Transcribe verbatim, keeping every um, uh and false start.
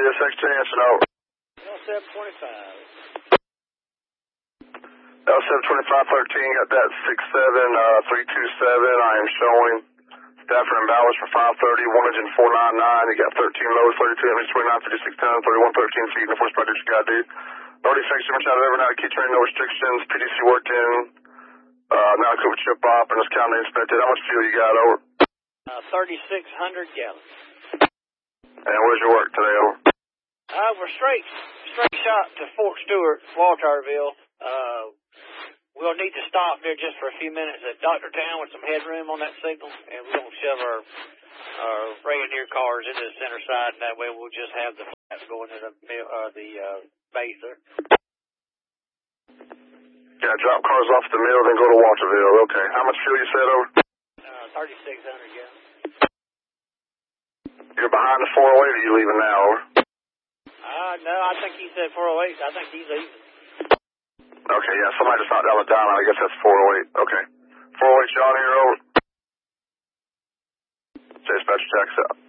S X Jansen, over. L seven twenty-five. L seven twenty-five thirteen, got that six seven three two seven. I am showing Stafford and Bowers for five thirty, one engine four nine nine. You got thirteen loads, thirty-two Emmys, twenty-nine, fifty-six tons, thirty-one, thirteen feet, and the first project you got, dude. thirty-six, different shot of every night, key train, no restrictions, P D C worked in, uh, now I could chip off, and it's county inspected. How much fuel you got, over? Uh, thirty-six hundred gallons. And where's your work today, over? Uh, we're straight, straight shot to Fort Stewart, Walterville. Uh, we'll need to stop there just for a few minutes at Doctor Town with some headroom on that signal, and we won't shove our, our Rayonier cars into the center side, and that way we'll just have the flats going to the, uh, the, uh, base there. Yeah, drop cars off the mill, then go to Walterville. Okay. How much fuel you said, over? Uh, thirty-six hundred gallons. You're behind the four oh eight, or you leaving now, over? Uh, no, I think he said four oh eight. I think he's leaving. Okay, yeah, somebody just knocked down the diamond. I guess that's four oh eight. Okay. four oh eight, John here, over. Dispatch, checks out.